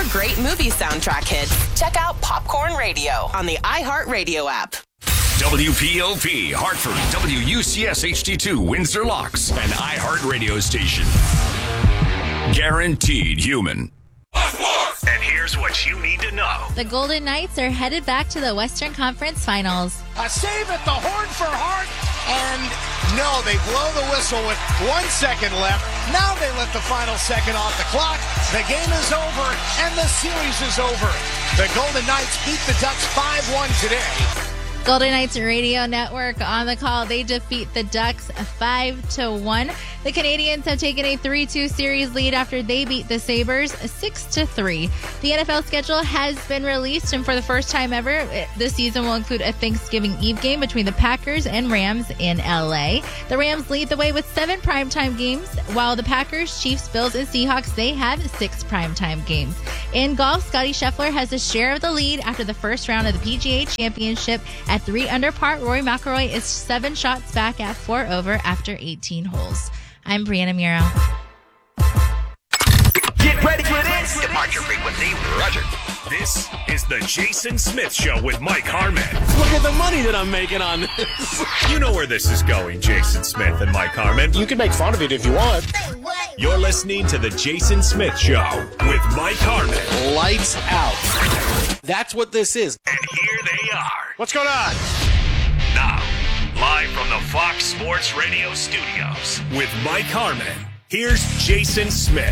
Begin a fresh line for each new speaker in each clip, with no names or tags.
great movie soundtrack hits, check out Popcorn Radio on the iHeartRadio app.
WPOP, Hartford, WUCS HD2, Windsor Locks, an iHeartRadio station. Guaranteed human. And here's what you need to know.
The Golden Knights are headed back to the Western Conference Finals.
A save at the horn for Hart. And no, they blow the whistle with 1 second left. Now they let the final second off the clock. The game is over, and the series is over. The Golden Knights beat the Ducks 5-1 today.
Golden Knights Radio Network on the call. They defeat the Ducks 5-1. The Canadians have taken a 3-2 series lead after they beat the Sabres 6-3. The NFL schedule has been released, and for the first time ever, this season will include a Thanksgiving Eve game between the Packers and Rams in LA. The Rams lead the way with 7 primetime games, while the Packers, Chiefs, Bills, and Seahawks, they have 6 primetime games. In golf, Scottie Scheffler has a share of the lead after the first round of the PGA Championship. At 3 under par, Rory McIlroy is 7 shots back at 4 over after 18 holes. I'm Brianna Muro.
Get ready for this. Departure frequency, Roger. This is the Jason Smith Show with Mike Harmon.
Look at the money that I'm making on this.
You know where this is going, Jason Smith and Mike Harmon.
You can make fun of it if you want.
You're listening to the Jason Smith Show with Mike Harmon.
Lights out. That's what this is.
And here they are.
What's going on?
Now, live from the Fox Sports Radio studios with Mike Harmon, here's Jason Smith.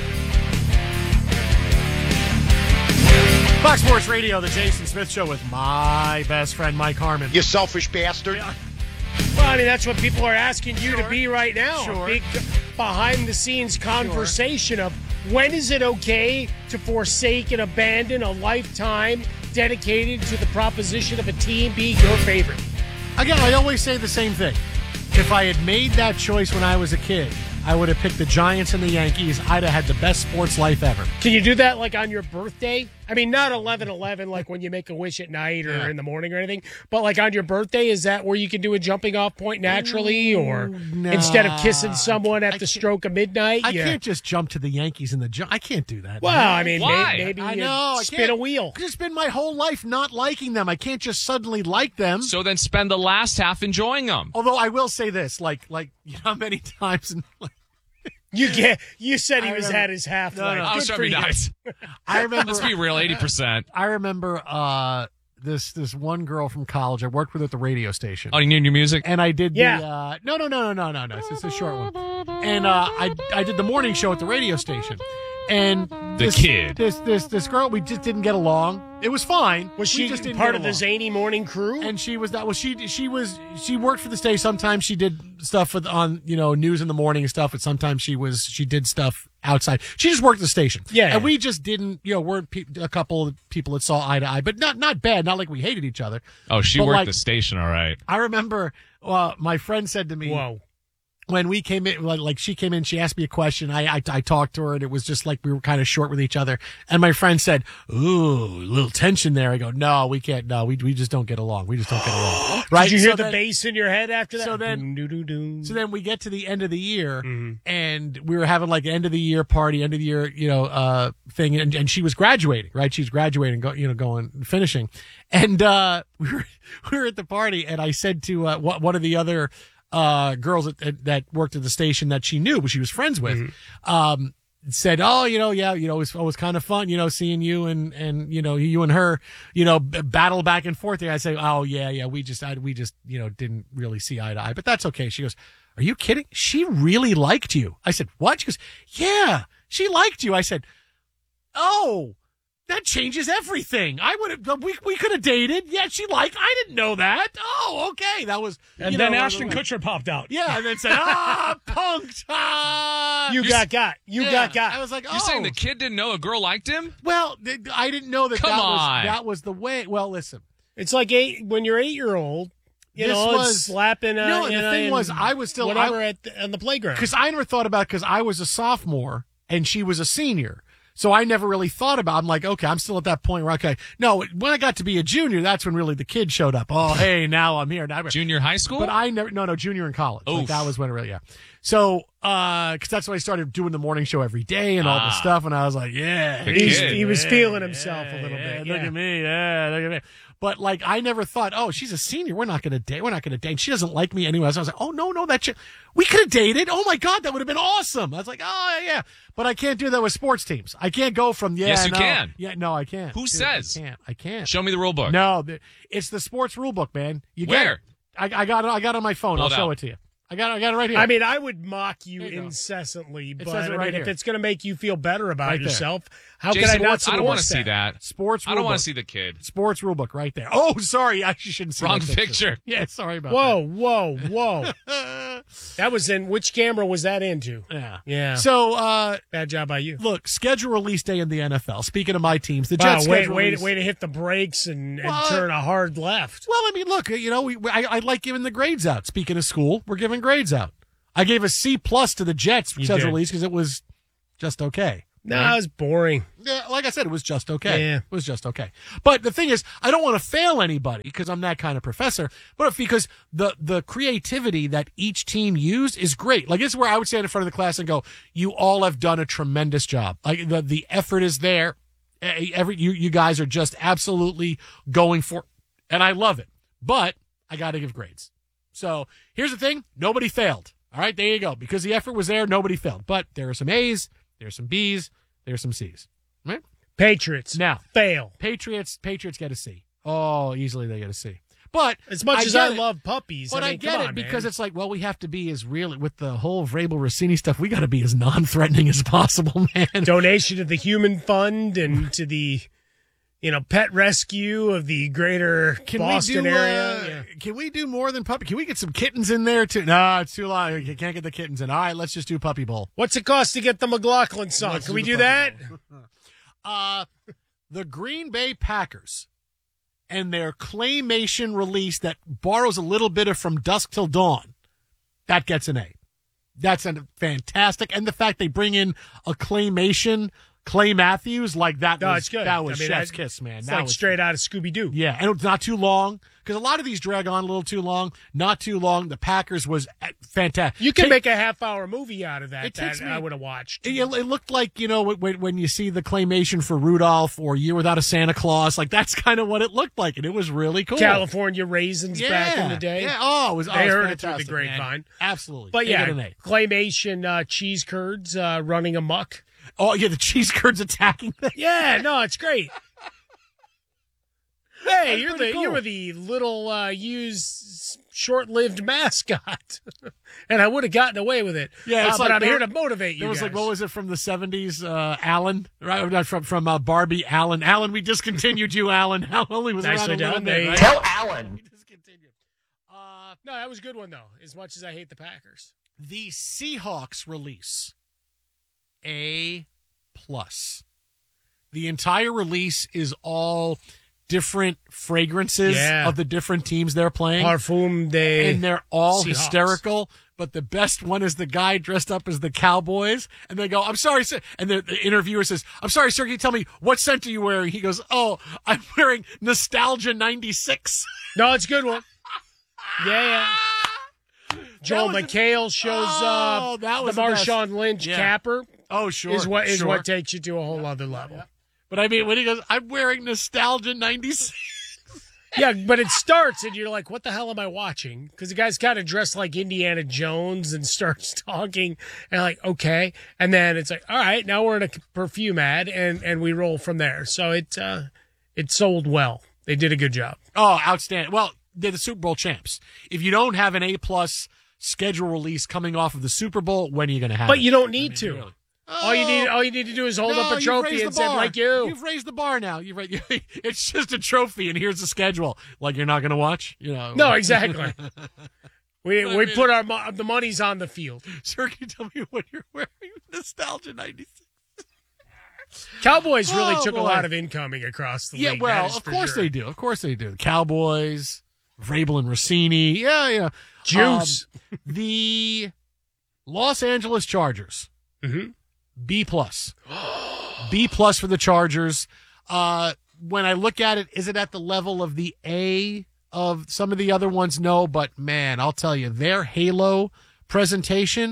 Fox Sports Radio, the Jason Smith Show with my best friend, Mike Harmon.
You selfish bastard.
Yeah.
Well, I mean, that's what people are asking you
Sure.
to be right now.
Sure.
A big behind-the-scenes conversation of when is it okay to forsake and abandon a lifetime dedicated to the proposition of a team being your favorite.
Again, I always say the same thing. If I had made that choice when I was a kid, I would have picked the Giants and the Yankees. I'd have had the best sports life ever.
Can you do that like on your birthday? I mean, not 11/11 like when you make a wish at night or in the morning or anything, but like on your birthday, is that where you can do a jumping off point naturally, or instead of kissing someone at the stroke of midnight?
I can't just jump to the Yankees and the I can't do that.
Well, I mean,
Why?
maybe
I
you
know.
spin a wheel.
I've just been my whole life not liking them. I can't just suddenly like them.
So then spend the last half enjoying them.
Although I will say this, like you know how many times
You said he had his half life.
I was trying to be nice.
I remember.
Let's be real, 80%.
I remember this one girl from college. I worked with her at the radio station.
Oh, you need new music?
And I did
Yeah.
no. It's a short one. And I did the morning show at the radio station. And this girl, we just didn't get along. It was fine.
Was
We
she
just didn't
part
get
of the
along.
zany morning crew?
And she worked for the station. Sometimes she did stuff on news in the morning and stuff, and sometimes she did stuff outside. She just worked at the station.
Yeah.
And we just didn't, weren't a couple of people that saw eye to eye, but not bad, not like we hated each other.
Oh, she
But,
worked
like,
the station, all right.
I remember my friend said to me,
Whoa.
when we came in, like she came in, she asked me a question. I talked to her, and it was just like we were kind of short with each other. And my friend said, "Ooh, a little tension there." I go, "No, we can't. No, we just don't get along. We just don't get along." Right?
Did you hear
So
the
then-
bass in your head after that?
So then-
Doo-doo-doo.
So then we get to the end of the year, and we were having like end of the year party, end of the year, thing, and she was graduating, right? She's graduating, finishing, and we were at the party, and I said to one of the other girls that worked at the station that she knew, but she was friends with, said, "Oh, it was kind of fun, seeing you and you and her, battle back and forth there." I say, "Oh yeah, we just didn't really see eye to eye, but that's okay." She goes, "Are you kidding? She really liked you." I said, "What?" She goes, "Yeah, she liked you." I said, "Oh, that changes everything. I would have, we could have dated. Yeah, I didn't know that. Oh, okay. That was,
And then Ashton Kutcher popped out.
yeah, and then said, punked.
You got got.
I was like, oh.
You're saying the kid didn't know a girl liked him?
Well, I didn't know that
Come on.
that was the way. Well, listen.
It's like when you're 8-year-old,
This
and
was-
slapping.
No, and the thing was, I was still-
whatever on the playground.
Because I never thought about it, because I was a sophomore and she was a senior. So I never really thought about it. I'm like, okay, I'm still at that point where, okay. No, when I got to be a junior, that's when really the kid showed up. Oh, hey, now I'm here. Now,
Junior high school?
but I never, no, junior in college. Like,
Oof.
that was when it really, yeah. So, because that's when I started doing the morning show every day and all this stuff, and I was like, yeah.
He was feeling himself a little bit.
Look at me. Yeah, look at me. But, like, I never thought, oh, she's a senior. We're not going to date. We're not going to date. She doesn't like me anyway. So I was like, oh, no, we could have dated. Oh, my God, that would have been awesome. I was like, oh, yeah. But I can't do that with sports teams. I can't go from,
Yes, you can.
Yeah, no, I can't.
Who
Dude,
says?
I can't.
Show me the rule book.
No, it's the sports rule book, man. You get
Where?
it. I got it on my phone.
Hold
I'll show
out.
it to you. I got it right here.
I mean, I would mock you
There you go.
incessantly, but
says it
I
right
mean, if
here.
it's going to make you feel better about
Right there.
yourself, how
Jason,
can I not
I
support
don't want to see that.
Sports
I
rule
don't want
book.
to see the kid.
Sports rule book right there. Oh, sorry. I actually shouldn't see
Wrong
that
picture.
Yeah, sorry about
Whoa. That was in, which camera was that into?
that.
Yeah.
So,
Bad job by you.
look, schedule release day in the NFL. Speaking of my teams, the
Wow,
Jets
way
schedule release.
to hit the brakes and
Well,
turn a hard left.
Well, I mean, look, I like giving the grades out. Speaking of school, we're giving grades out. I gave a C+ to the Jets
You
schedule
did.
release because it was just okay.
No, it was boring.
Yeah, like I said, it was just okay.
Yeah.
It was just okay. But the thing is, I don't want to fail anybody because I'm that kind of professor, but because the creativity that each team used is great. Like, this is where I would stand in front of the class and go, you all have done a tremendous job. Like, the effort is there. You guys are just absolutely going for, and I love it. But I got to give grades. So here's the thing. Nobody failed. All right, there you go. Because the effort was there, nobody failed. But there are some A's, there are some B's, there are some C's. Right?
Patriots.
Now,
Fail.
Patriots get a C. Oh, easily they get a C. But
As much as
get
I
it.
love puppies,
But
I
I,
mean,
get
come
it
on,
because
man.
it's like, well, we have to be as real with the whole Vrabel Rossini stuff. We got to be as non-threatening as possible, man.
Donation to the Human Fund and to the, pet rescue of the greater Boston area. Yeah.
Can we do more than puppy? Can we get some kittens in there too? No, it's too long. You can't get the kittens in. All right, let's just do Puppy Bowl.
What's it cost to get the McLaughlin song?
Let's
Can we
the
do
Puppy
that?
Bowl. The Green Bay Packers and their claymation release that borrows a little bit of From Dusk Till Dawn, that gets an A. That's fantastic. And the fact they bring in a claymation, Clay Matthews, like that
No,
was,
it's good.
that was
I mean,
chef's
that-
kiss, man.
It's
That
like
was
straight out of Scooby-Doo.
Yeah, and it's not too long because a lot of these drag on a little too long. Not too long. The Packers was fantastic.
You can make a half-hour movie out of that.
It takes
That
me-
I would have watched.
It looked like, when you see the claymation for Rudolph or Year Without a Santa Claus, like that's kind of what it looked like, and it was really cool.
California Raisins back in the day.
Yeah, it was.
They
it was
heard it through the
fantastic, man.
grapevine.
Absolutely.
But
They
yeah,
get an A.
claymation cheese curds running amok.
Oh yeah, the cheese curds attacking thing.
Yeah, no, it's great. Hey,
That's pretty
you
cool.
were the little used short-lived mascot, and I would have gotten away with it.
Yeah, it's
but
like
I'm
there-
here to motivate you.
There was
guys.
like, what was it from the 70s? Alan, right? Not from Barbie. Alan, we discontinued you, Alan. Alan only was
Nicely
around a little
done.
bit,
They-
right?
Tell
Alan. Discontinued.
No, that was a good one though. As much as I hate the Packers,
The Seahawks release, A+. The entire release is all different fragrances
Yeah.
of the different teams they're playing.
Parfum de
And they're all
Seahawks.
hysterical. But the best one is the guy dressed up as the Cowboys. And they go, I'm sorry, sir. And the interviewer says, I'm sorry, sir. Can you tell me what scent are you wearing? He goes, oh, I'm wearing Nostalgia 96.
No, it's a good one. Yeah. Joel
was a-
McHale shows
Oh, that was
the
the best.
Marshawn Lynch
Yeah.
capper.
Oh, sure.
Is what
sure.
takes you to a whole other level.
But I mean, when he goes, I'm wearing Nostalgia 96.
Yeah, but it starts and you're like, what the hell am I watching? Because the guy's kind of dressed like Indiana Jones and starts talking and like, okay. And then it's like, all right, now we're in a perfume ad and we roll from there. So it sold well. They did a good job.
Oh, outstanding. Well, they're the Super Bowl champs. If you don't have an A+ schedule release coming off of the Super Bowl, when are you going to have
But
it?
you don't need to.
really.
All you need to do is hold
No,
up a
you've
trophy
raised
and
the
say,
bar.
like you.
You've raised the bar now. It's just a trophy, and here's the schedule. Like, you're not going to watch?
No, exactly. We put the monies on the field.
Sir, can you tell me what you're wearing? Nostalgia 96.
Cowboys really
Oh,
took a
boy.
lot of incoming across the
Yeah,
league.
well,
that is
of
for
course
sure.
they do. Of course they do. The Cowboys, Vrabel and Rossini. Yeah.
Juice.
The Los Angeles Chargers.
Mm-hmm.
B+. B+ for the Chargers. When I look at it, is it at the level of the A of some of the other ones? No, but man, I'll tell you, their Halo presentation,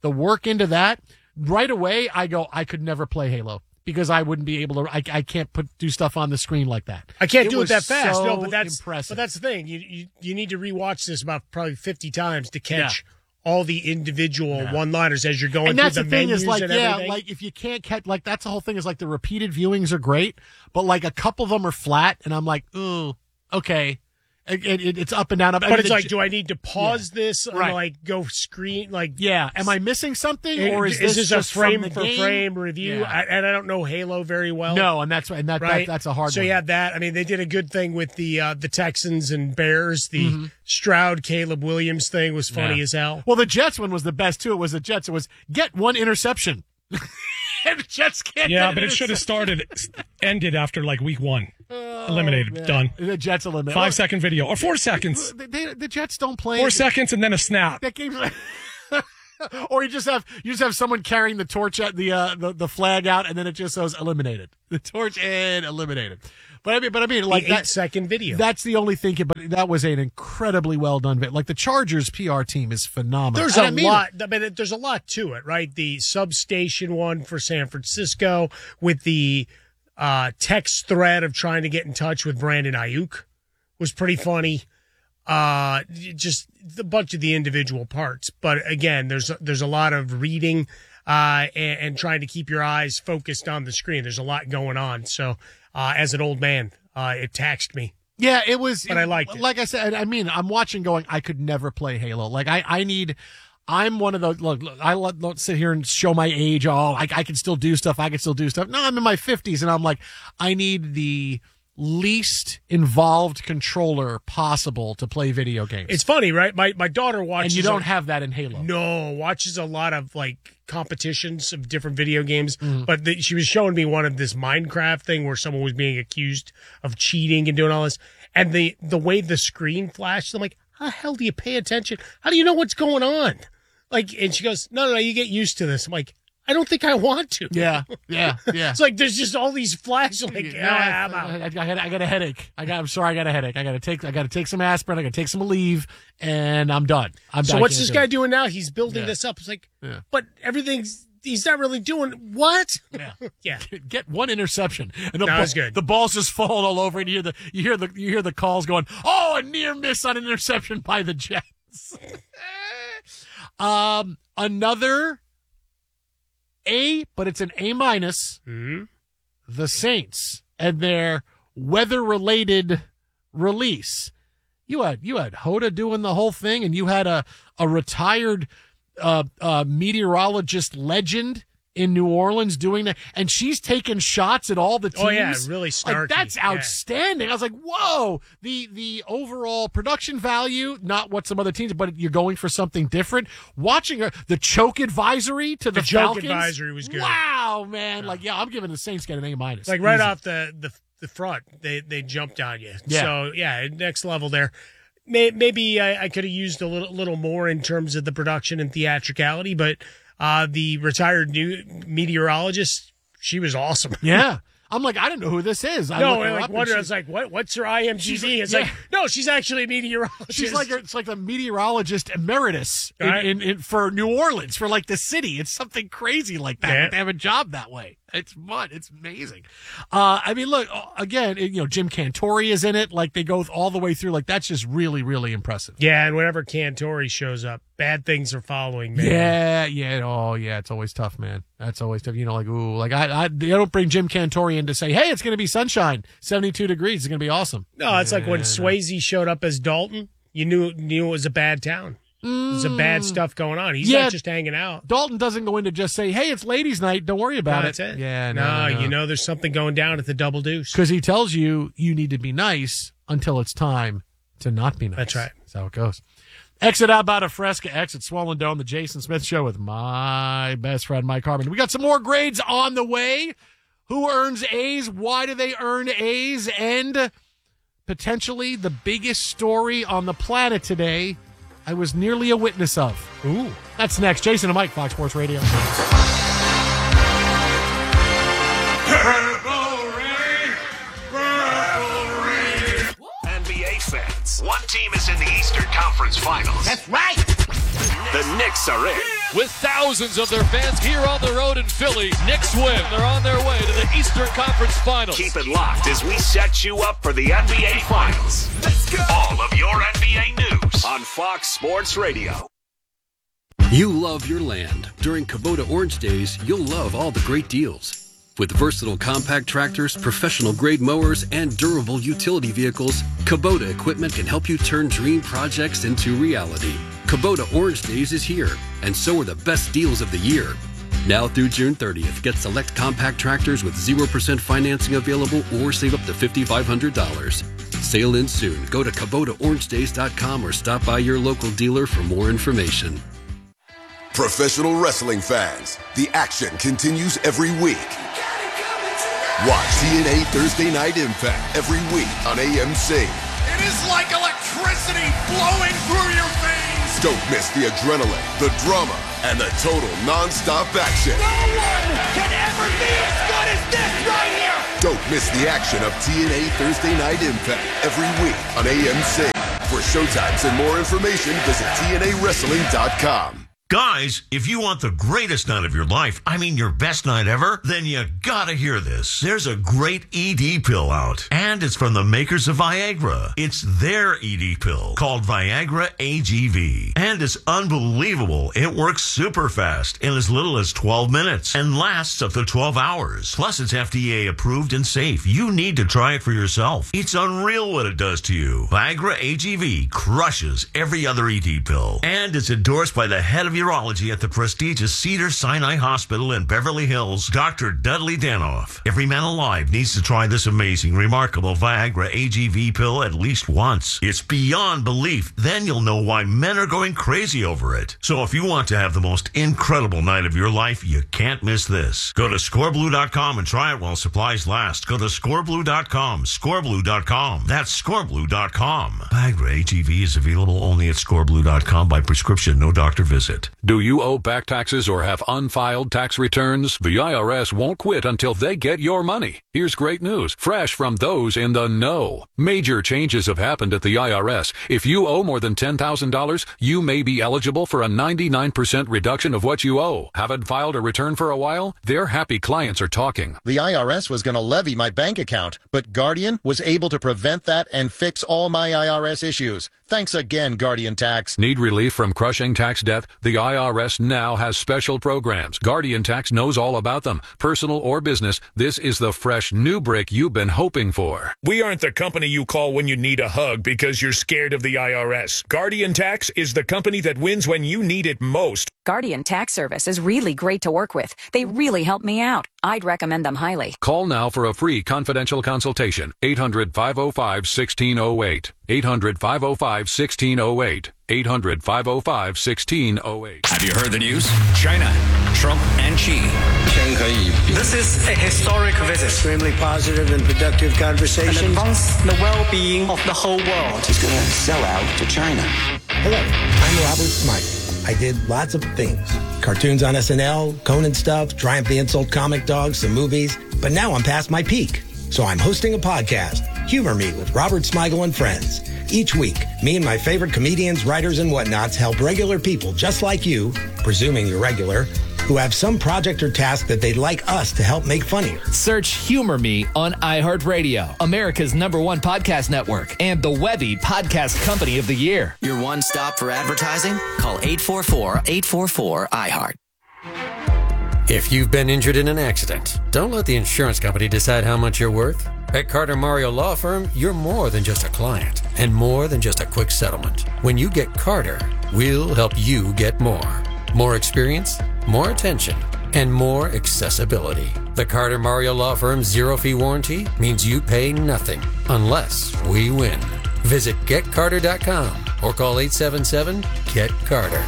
the work into that, right away I go, I could never play Halo. Because I wouldn't be able to, I can't do stuff on the screen like that.
I can't do it
was
that fast.
So
No, but that's
impressive.
But that's the thing. You need to rewatch this about probably 50 times to catch all the individual one-liners as you're going
and
through
that's
the
thing
menus
is like,
and
yeah,
everything.
like if you can't catch, like that's the whole thing is like the repeated viewings are great, but like a couple of them are flat, and I'm like, ooh, okay. It's up and down.
But it's like, do I need to pause this and like go screen? Like,
yeah, am I missing something, or is this
a
just
frame
from the
for
game?
frame review?
Yeah.
And I don't know Halo very well.
No, and that's
right.
That's a hard
so
one.
you have that. I mean, they did a good thing with the Texans and Bears. The Stroud Caleb Williams thing was funny as hell.
Well, the Jets one was the best too. It was the Jets. It was get one interception. And the Jets can't.
Yeah,
get
but
an
it should have ended after like week 1. Eliminated.
Man.
Done.
The Jets eliminated.
5-second video or 4 seconds.
The Jets don't play
4 seconds and then a snap.
that game's like, or you just have someone carrying the torch at the flag out, and then it just says eliminated. The torch and eliminated. But I mean, like
the 8-second video.
That's the only thing. But that was an incredibly well done bit. Like the Chargers PR team is phenomenal.
There's a lot. I mean, there's a lot to it, right? The substation one for San Francisco with the text thread of trying to get in touch with Brandon Ayuk was pretty funny. Just a bunch of the individual parts. But again, there's a lot of reading and trying to keep your eyes focused on the screen. There's a lot going on. So as an old man, it taxed me.
Yeah, it was.
But I liked it.
Like I said, I mean, I'm watching going, I could never play Halo. Like, I'm one of those, look, I don't sit here and show my age. Oh, I can still do stuff. I can still do stuff. No, I'm in my 50s, and I'm like, I need the least involved controller possible to play video games.
It's funny, right? My daughter watches.
And you don't have that in Halo.
No, watches a lot of like competitions of different video games. But she was showing me one of this Minecraft thing where someone was being accused of cheating and doing all this. And the way the screen flashed, I'm like, how the hell do you pay attention? How do you know what's going on? Like, and she goes, no, you get used to this. I'm like, I don't think I want to.
Yeah.
It's like there's just all these flashes. Like, I'm out.
I got a headache. I'm sorry, I got a headache. I got to take some aspirin. I got to take some Aleve, and I'm done.
So what's this guy doing now? He's building this up. It's like, but he's not really doing what? Yeah.
Get one interception, and
was good.
The ball's just falling all over, and you hear the calls going, oh, a near miss on an interception by the Jets. Another A, but it's an A-. The Saints and their weather-related release. You had Hoda doing the whole thing, and you had a retired meteorologist legend in New Orleans doing that, and she's taking shots at all the teams.
Oh yeah, really snarky.
Like, that's outstanding. I was like, whoa, the overall production value, not what some other teams, but you're going for something different. Watching the choke advisory to the Falcons.
Choke advisory was good.
Wow, man. Yeah. I'm giving the Saints get an A-.
Like right off the front, they jumped on you.
Yeah.
So yeah, next level there. Maybe I could have used a little more in terms of the production and theatricality, but the retired new meteorologist, she was awesome.
Yeah. I'm like, I didn't know who this is. I
was like, what's her IMDb? It's like, no, she's actually a meteorologist.
She's like, it's like the meteorologist emeritus
Right.
in for New Orleans, for like the city. It's something crazy like that.
Yeah.
They have a job that way. It's fun. It's amazing. I mean, look, again, Jim Cantori is in it. Like, they go all the way through. Like, that's just really, really impressive.
Yeah, and whenever Cantori shows up, bad things are following, man.
Yeah. Oh, yeah. It's always tough, man. That's always tough. Like, ooh, like I don't bring Jim Cantori in to say, hey, it's going to be sunshine, 72 degrees. It's going to be awesome.
No, it's like when Swayze showed up as Dalton, you knew it was a bad town. There's some bad stuff going on. He's not just hanging out.
Dalton doesn't go in to just say, hey, it's ladies' night. Don't worry about
That's it.
Yeah,
no. There's something going down at the Double Deuce.
Because he tells you need to be nice until it's time to not be nice.
That's right.
That's how it goes. Exit out about a Fresca, exit Swollen Dome, the Jason Smith Show with my best friend, Mike Harmon. We got some more grades on the way. Who earns A's? Why do they earn A's? And potentially the biggest story on the planet today, I was nearly a witness of.
Ooh.
That's next. Jason and Mike, Fox Sports Radio.
NBA fans, one team is in the Eastern Conference Finals.
That's right.
The Knicks are in.
with thousands of their fans here on the road in Philly. Knicks win. They're on their way to the Eastern Conference Finals.
Keep it locked as we set you up for the NBA Finals. Let's go. All of your NBA news on Fox Sports Radio.
You love your land. During Kubota Orange Days, you'll love all the great deals. With versatile compact tractors, professional-grade mowers, and durable utility vehicles, Kubota equipment can help you turn dream projects into reality. Kubota Orange Days is here, and so are the best deals of the year. Now through June 30th, get select compact tractors with 0% financing available or save up to $5,500. Sale ends soon. Go to KubotaOrangeDays.com or stop by your local dealer for more information.
Professional wrestling fans, the action continues every week. Watch TNA Thursday Night Impact every week on AMC.
It is like electricity flowing through your veins.
Don't miss the adrenaline, the drama, and the total non-stop action.
No one can ever be as good as this right here.
Don't miss the action of TNA Thursday Night Impact every week on AMC. For showtimes and more information, visit TNAWrestling.com.
Guys, if you want the greatest night of your life, I mean your best night ever, then you gotta hear this. There's a great ED pill out, and it's from the makers of Viagra. It's their ED pill called Viagra AGV, and it's unbelievable. It works super fast in as little as 12 minutes and lasts up to 12 hours. Plus, it's FDA approved and safe. You need to try it for yourself. It's unreal what it does to you. Viagra AGV crushes every other ED pill, and it's endorsed by the head of urology at the prestigious Cedars-Sinai Hospital in Beverly Hills, Dr. Dudley Danoff. Every man alive needs to try this amazing, remarkable Viagra AGV pill at least once. It's beyond belief. Then you'll know why men are going crazy over it. So if you want to have the most incredible night of your life, you can't miss this. Go to scoreblue.com and try it while supplies last. Go to scoreblue.com, scoreblue.com. That's scoreblue.com. Viagra AGV is available only at scoreblue.com by prescription, no doctor visit.
Do you owe back taxes or have unfiled tax returns? The IRS won't quit until they get your money. Here's great news, fresh from those in the know. Major changes have happened at the IRS. If you owe more than $10,000, you may be eligible for a 99% reduction of what you owe. Haven't filed a return for a while? Their happy clients are talking.
The IRS was going to levy my bank account, but Guardian was able to prevent that and fix all my IRS issues. Thanks again, Guardian Tax.
Need relief from crushing tax debt? The IRS now has special programs. Guardian Tax knows all about them. Personal or business, this is the fresh new brick you've been hoping for.
We aren't the company you call when you need a hug because you're scared of the IRS. Guardian Tax is the company that wins when you need it most.
Guardian Tax Service is really great to work with. They really help me out. I'd recommend them highly.
Call now for a free confidential consultation. 800-505-1608. 800-505-1608. 800-505-1608.
Have you heard the news? China, Trump, and Xi.
This is a historic visit. Extremely positive and productive conversation. And advance the well-being of the whole world.
He's going to sell out to China.
Hello, I'm Robert Smigel. I did lots of things. Cartoons on SNL, Conan stuff, Triumph the Insult comic dogs, some movies. But now I'm past my peak. So I'm hosting a podcast, Humor Me with Robert Smigel and Friends. Each week, me and my favorite comedians, writers, and whatnots help regular people just like you, presuming you're regular, who have some project or task that they'd like us to help make funnier.
Search Humor Me on iHeartRadio, America's #1 podcast network, and the Webby Podcast Company of the Year.
Your one stop for advertising? Call 844-844-iHeart.
If you've been injured in an accident, don't let the insurance company decide how much you're worth. At Carter Mario Law Firm, you're more than just a client and more than just a quick settlement. When you get Carter, we'll help you get more. More experience, more attention, and more accessibility. The Carter Mario Law Firm's zero-fee warranty means you pay nothing unless we win. Visit GetCarter.com or call 877-GET-CARTER.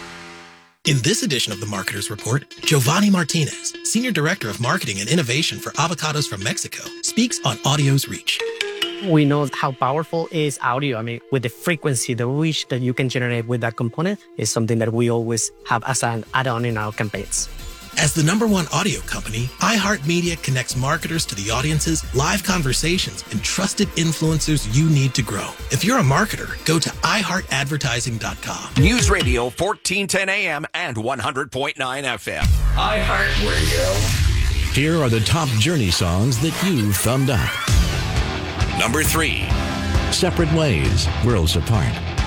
In this edition of the Marketer's Report, Giovanni Martinez, Senior Director of Marketing and Innovation for Avocados from Mexico, speaks on audio's reach.
We know how powerful is audio. I mean, with the frequency, the reach that you can generate with that component is something that we always have as an add-on in our campaigns.
As the #1 audio company, iHeartMedia connects marketers to the audiences, live conversations, and trusted influencers you need to grow. If you're a marketer, go to iHeartAdvertising.com.
News Radio 1410 AM and 100.9 FM.
iHeartRadio. Here are the top Journey songs that you've thumbed up.
Number 3.
Separate Ways, Worlds Apart.